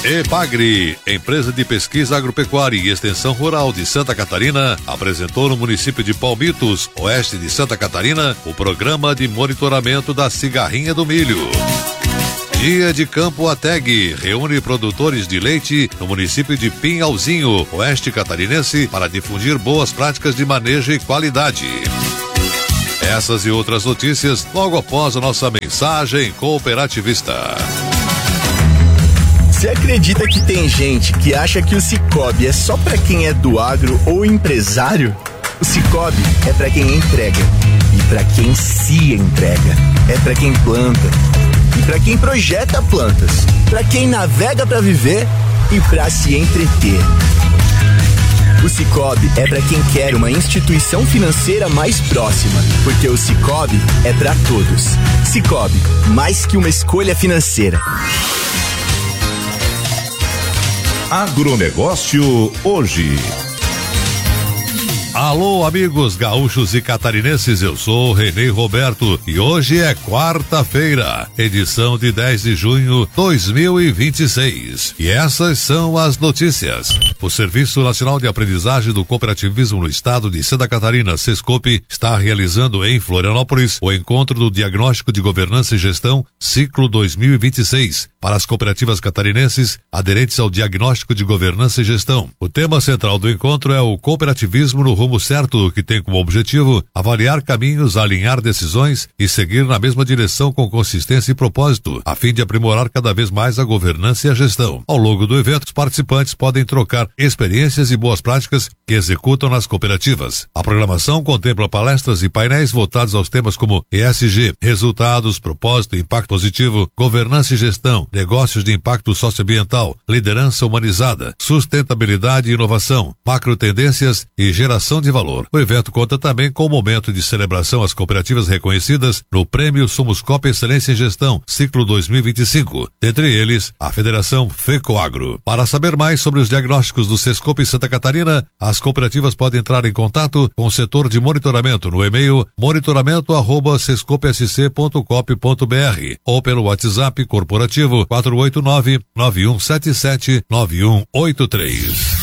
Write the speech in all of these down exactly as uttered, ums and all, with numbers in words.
Epagri, empresa de pesquisa agropecuária e extensão rural de Santa Catarina, apresentou no município de Palmitos, oeste de Santa Catarina, o programa de monitoramento da cigarrinha do milho. Dia de Campo Ateg reúne produtores de leite no município de Pinhalzinho, oeste catarinense, para difundir boas práticas de manejo e qualidade. Essas e outras notícias logo após a nossa mensagem cooperativista. Você acredita que tem gente que acha que o Cicobi é só pra quem é do agro ou empresário? O Cicobi é pra quem entrega e pra quem se entrega. É pra quem planta e pra quem projeta plantas, pra quem navega pra viver e pra se entreter. O Cicobi é pra quem quer uma instituição financeira mais próxima, porque o Cicobi é pra todos. Cicobi, mais que uma escolha financeira. Agronegócio hoje. Alô, amigos gaúchos e catarinenses, eu sou Renê Roberto e hoje é quarta-feira, edição de dez de junho de dois mil e vinte e seis. E essas são as notícias. O Serviço Nacional de Aprendizagem do Cooperativismo no Estado de Santa Catarina, SESCOP, está realizando em Florianópolis o encontro do Diagnóstico de Governança e Gestão Ciclo dois mil e vinte e seis para as cooperativas catarinenses aderentes ao Diagnóstico de Governança e Gestão. O tema central do encontro é o cooperativismo no rumo certo, que tem como objetivo avaliar caminhos, alinhar decisões e seguir na mesma direção com consistência e propósito, a fim de aprimorar cada vez mais a governança e a gestão. Ao longo do evento, os participantes podem trocar experiências e boas práticas que executam nas cooperativas. A programação contempla palestras e painéis voltados aos temas como E S G, resultados, propósito, impacto positivo, governança e gestão, negócios de impacto socioambiental, liderança humanizada, sustentabilidade e inovação, macro tendências e geração de valor. O evento conta também com o momento de celebração às cooperativas reconhecidas no Prêmio Somoscope Excelência em Gestão, Ciclo dois mil e vinte e cinco, dentre eles a Federação FECOAGRO. Para saber mais sobre os diagnósticos do SESCOP Santa Catarina, as cooperativas podem entrar em contato com o setor de monitoramento no e-mail monitoramento arroba sescopsc ponto coop ponto br ou pelo WhatsApp corporativo quatro oito nove, nove um sete sete, nove um oito três.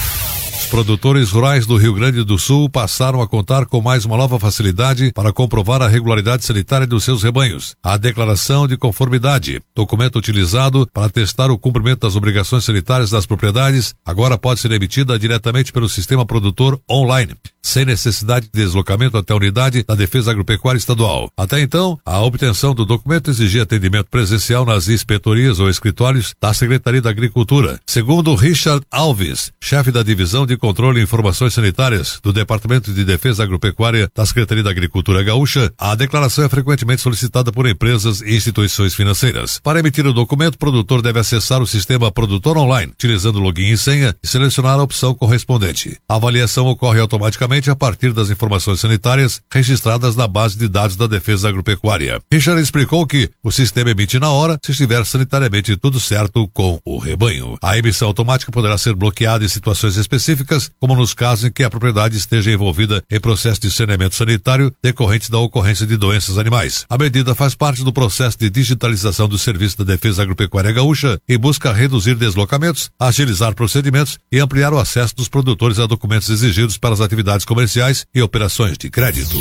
Produtores rurais do Rio Grande do Sul passaram a contar com mais uma nova facilidade para comprovar a regularidade sanitária dos seus rebanhos. A declaração de conformidade, documento utilizado para testar o cumprimento das obrigações sanitárias das propriedades, agora pode ser emitida diretamente pelo sistema produtor online, sem necessidade de deslocamento até a unidade da Defesa Agropecuária Estadual. Até então, a obtenção do documento exigia atendimento presencial nas inspetorias ou escritórios da Secretaria da Agricultura. Segundo Richard Alves, chefe da divisão de Controle e Informações Sanitárias do Departamento de Defesa Agropecuária da Secretaria da Agricultura Gaúcha, a declaração é frequentemente solicitada por empresas e instituições financeiras. Para emitir o documento, o produtor deve acessar o sistema Produtor Online, utilizando login e senha e selecionar a opção correspondente. A avaliação ocorre automaticamente a partir das informações sanitárias registradas na base de dados da Defesa Agropecuária. Richard explicou que o sistema emite na hora se estiver sanitariamente tudo certo com o rebanho. A emissão automática poderá ser bloqueada em situações específicas, como nos casos em que a propriedade esteja envolvida em processo de saneamento sanitário decorrentes da ocorrência de doenças animais. A medida faz parte do processo de digitalização do Serviço da Defesa Agropecuária Gaúcha e busca reduzir deslocamentos, agilizar procedimentos e ampliar o acesso dos produtores a documentos exigidos para as atividades comerciais e operações de crédito.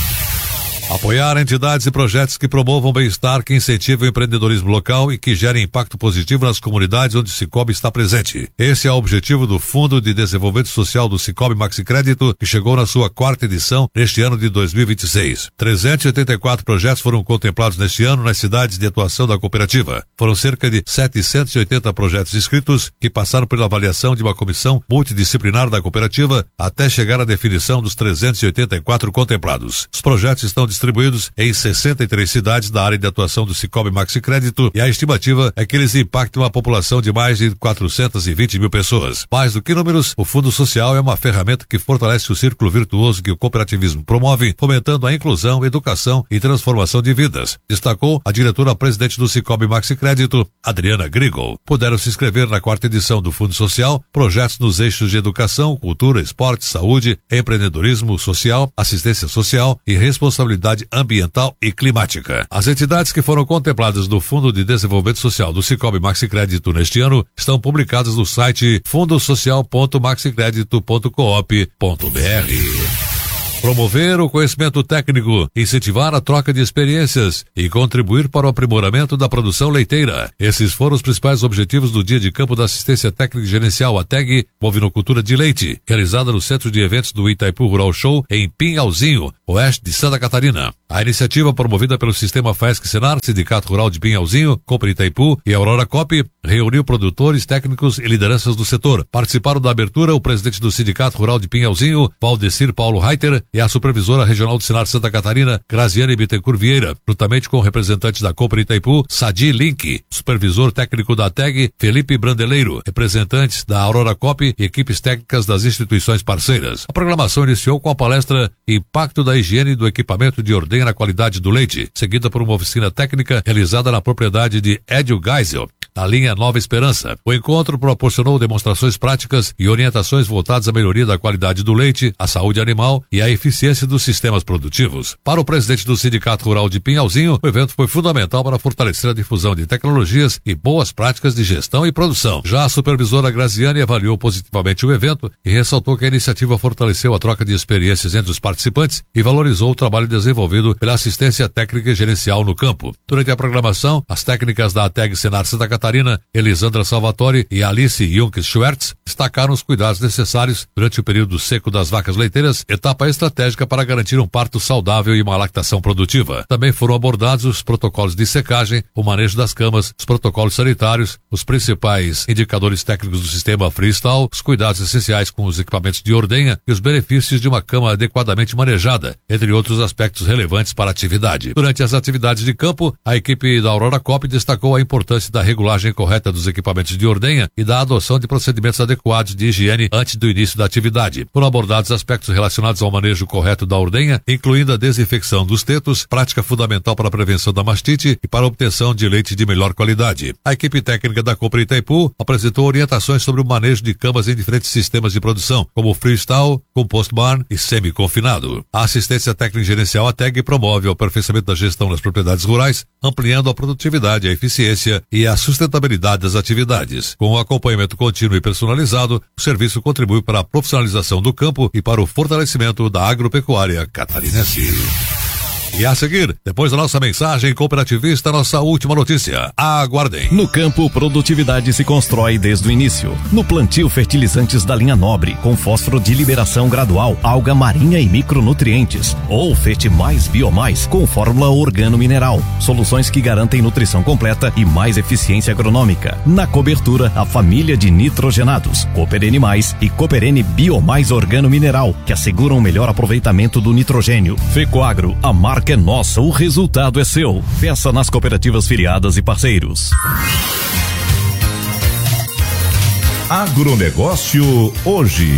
Apoiar entidades e projetos que promovam bem-estar, que incentivam o empreendedorismo local e que gerem impacto positivo nas comunidades onde o Cicobi está presente. Esse é o objetivo do Fundo de Desenvolvimento Social do Cicobi Maxi Crédito, que chegou na sua quarta edição neste ano de dois mil e vinte e seis. trezentos e oitenta e quatro projetos foram contemplados neste ano nas cidades de atuação da cooperativa. Foram cerca de setecentos e oitenta projetos inscritos que passaram pela avaliação de uma comissão multidisciplinar da cooperativa até chegar à definição dos trezentos e oitenta e quatro contemplados. Os projetos estão distribuídos em sessenta e três cidades da área de atuação do Cicobi Maxi Crédito e a estimativa é que eles impactem uma população de mais de quatrocentas e vinte mil pessoas. Mais do que números, o Fundo Social é uma ferramenta que fortalece o círculo virtuoso que o cooperativismo promove, fomentando a inclusão, educação e transformação de vidas, destacou a diretora-presidente do Cicobi Maxi Crédito, Adriana Grigol. Puderam se inscrever na quarta edição do Fundo Social projetos nos eixos de educação, cultura, esporte, saúde, empreendedorismo social, assistência social e responsabilidade sustentabilidade ambiental e climática. As entidades que foram contempladas no Fundo de Desenvolvimento Social do Sicoob Maxicrédito neste ano estão publicadas no site fundo social ponto maxicredito ponto coop ponto br. Promover o conhecimento técnico, incentivar a troca de experiências e contribuir para o aprimoramento da produção leiteira. Esses foram os principais objetivos do Dia de Campo da Assistência Técnica e Gerencial, a T E G Bovinocultura de Leite, realizada no Centro de Eventos do Itaipu Rural Show, em Pinhalzinho, oeste de Santa Catarina. A iniciativa, promovida pelo Sistema FAESC-Senar, Sindicato Rural de Pinhalzinho, Cooper Itaipu e Aurora Cop, reuniu produtores, técnicos e lideranças do setor. Participaram da abertura o presidente do Sindicato Rural de Pinhalzinho, Valdecir Paulo Reiter, e a supervisora regional do Senar Santa Catarina, Graziane Bittencourt Vieira, juntamente com representantes da Cooper Itaipu, Sadi Link, supervisor técnico da T E G, Felipe Brandeleiro, representantes da Aurora Cop e equipes técnicas das instituições parceiras. A programação iniciou com a palestra Impacto da Higiene do Equipamento de Ordenha na Qualidade do Leite, seguida por uma oficina técnica realizada na propriedade de Edio Geisel, na linha Nova Esperança. O encontro proporcionou demonstrações práticas e orientações voltadas à melhoria da qualidade do leite, à saúde animal e à eficiência dos sistemas produtivos. Para o presidente do Sindicato Rural de Pinhalzinho, o evento foi fundamental para fortalecer a difusão de tecnologias e boas práticas de gestão e produção. Já a supervisora Graziane avaliou positivamente o evento e ressaltou que a iniciativa fortaleceu a troca de experiências entre os participantes e valorizou o trabalho desenvolvido pela assistência técnica e gerencial no campo. Durante a programação, as técnicas da A T E G Senar Santa Catarina, Elisandra Salvatore e Alice Junks Schwertz, destacaram os cuidados necessários durante o período seco das vacas leiteiras, etapa estratégica para garantir um parto saudável e uma lactação produtiva. Também foram abordados os protocolos de secagem, o manejo das camas, os protocolos sanitários, os principais indicadores técnicos do sistema freestyle, os cuidados essenciais com os equipamentos de ordenha e os benefícios de uma cama adequadamente manejada, entre outros aspectos relevantes para a atividade. Durante as atividades de campo, a equipe da Aurora Cop destacou a importância da regulagem correta dos equipamentos de ordenha e da adoção de procedimentos adequados de higiene antes do início da atividade. Foram abordados aspectos relacionados ao manejo correto da ordenha, incluindo a desinfecção dos tetos, prática fundamental para a prevenção da mastite e para a obtenção de leite de melhor qualidade. A equipe técnica da Cooper Itaipu apresentou orientações sobre o manejo de camas em diferentes sistemas de produção, como freestyle, compost barn e semi-confinado. A assistência técnica gerencial A T E G promove o aperfeiçoamento da gestão das propriedades rurais, ampliando a produtividade, a eficiência e a sustentabilidade das atividades. Com o acompanhamento contínuo e personalizado, o serviço contribui para a profissionalização do campo e para o fortalecimento da agropecuária catarinense. E a seguir, depois da nossa mensagem cooperativista, nossa última notícia. Aguardem. No campo, produtividade se constrói desde o início. No plantio, fertilizantes da linha Nobre, com fósforo de liberação gradual, alga marinha e micronutrientes. Ou Fete Mais Biomais, com fórmula organo-mineral. Soluções que garantem nutrição completa e mais eficiência agronômica. Na cobertura, a família de nitrogenados, Cooper N mais e Cooper N Biomais organo-mineral, que asseguram o melhor aproveitamento do nitrogênio. Fecoagro, a marca é nossa, o resultado é seu. Peça nas cooperativas filiadas e parceiros. Agronegócio hoje.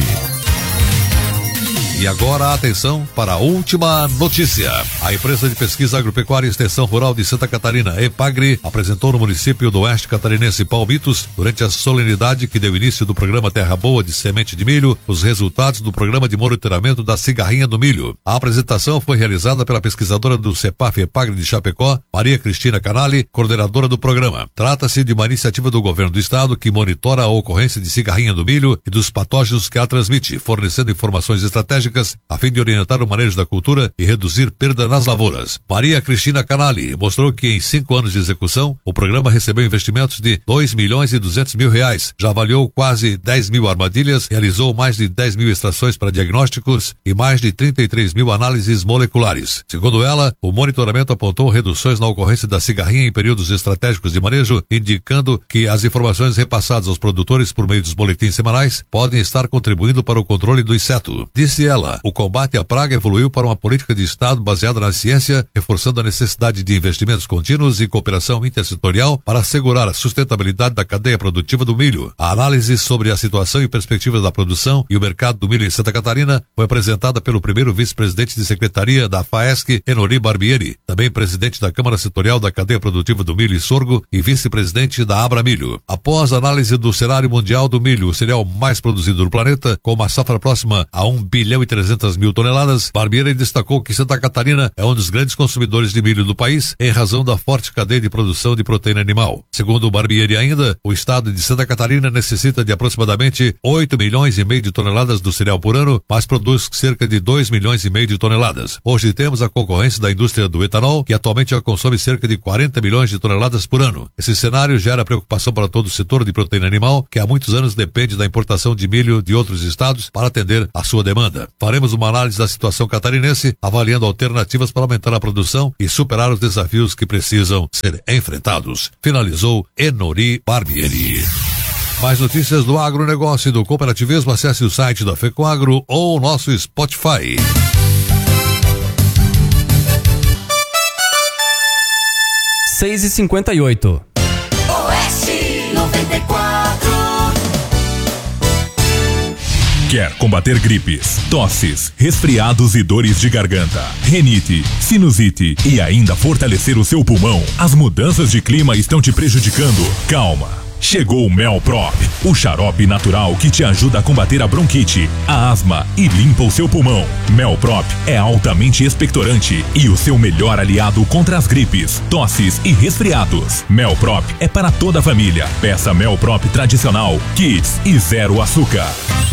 E agora, atenção para a última notícia. A empresa de pesquisa agropecuária e extensão rural de Santa Catarina, EPAGRE, apresentou no município do Oeste Catarinense Palmitos, durante a solenidade que deu início do programa Terra Boa de Semente de Milho, os resultados do programa de monitoramento da cigarrinha do milho. A apresentação foi realizada pela pesquisadora do CEPAF EPAGRE de Chapecó, Maria Cristina Canali, coordenadora do programa. Trata-se de uma iniciativa do governo do estado que monitora a ocorrência de cigarrinha do milho e dos patógenos que a transmite, fornecendo informações estratégicas a fim de orientar o manejo da cultura e reduzir perda nas lavouras. Maria Cristina Canali mostrou que em cinco anos de execução, o programa recebeu investimentos de dois milhões e duzentos mil reais, já avaliou quase dez mil armadilhas, realizou mais de dez mil extrações para diagnósticos e mais de trinta e três mil análises moleculares. Segundo ela, o monitoramento apontou reduções na ocorrência da cigarrinha em períodos estratégicos de manejo, indicando que as informações repassadas aos produtores por meio dos boletins semanais podem estar contribuindo para o controle do inseto. Disse ela, o combate à praga evoluiu para uma política de Estado baseada na ciência, reforçando a necessidade de investimentos contínuos e cooperação intersetorial para assegurar a sustentabilidade da cadeia produtiva do milho. A análise sobre a situação e perspectivas da produção e o mercado do milho em Santa Catarina foi apresentada pelo primeiro vice-presidente de secretaria da FAESC, Enori Barbieri, também presidente da Câmara Setorial da Cadeia Produtiva do Milho e Sorgo e vice-presidente da Abra Milho. Após a análise do cenário mundial do milho, o cereal mais produzido no planeta, com uma safra próxima a um bilhão e trezentas mil toneladas. Barbieri destacou que Santa Catarina é um dos grandes consumidores de milho do país em razão da forte cadeia de produção de proteína animal. Segundo o Barbieri ainda, o estado de Santa Catarina necessita de aproximadamente oito milhões e meio de toneladas do cereal por ano, mas produz cerca de dois milhões e meio de toneladas. Hoje temos a concorrência da indústria do etanol, que atualmente já consome cerca de quarenta milhões de toneladas por ano. Esse cenário gera preocupação para todo o setor de proteína animal, que há muitos anos depende da importação de milho de outros estados para atender a sua demanda. Faremos uma análise da situação catarinense, avaliando alternativas para aumentar a produção e superar os desafios que precisam ser enfrentados. Finalizou Enori Barbieri. Mais notícias do agronegócio e do cooperativismo, acesse o site da FECOAGRO ou o nosso Spotify. seis e cinquenta e oito. Oeste noventa e quatro. Quer combater gripes, tosses, resfriados e dores de garganta, rinite, sinusite e ainda fortalecer o seu pulmão? As mudanças de clima estão te prejudicando? Calma! Chegou o Melprop, o xarope natural que te ajuda a combater a bronquite, a asma e limpa o seu pulmão. Melprop é altamente expectorante e o seu melhor aliado contra as gripes, tosses e resfriados. Melprop é para toda a família. Peça Melprop tradicional, Kids e zero açúcar.